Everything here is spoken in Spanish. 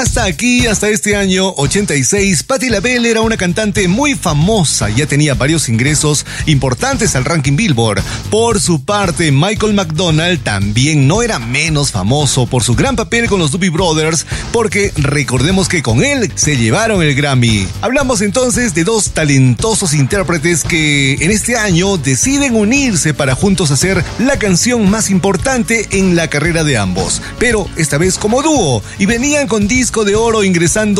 Hasta aquí, hasta este año 86, Patti LaBelle era una cantante muy famosa, ya tenía varios ingresos importantes al ranking Billboard. Por su parte, Michael McDonald también no era menos famoso por su gran papel con los Doobie Brothers, porque recordemos que con él se llevaron el Grammy. Hablamos entonces de dos talentosos intérpretes que en este año deciden unirse para juntos hacer la canción más importante en la carrera de ambos, pero esta vez como dúo, y venían con disco de oro ingresando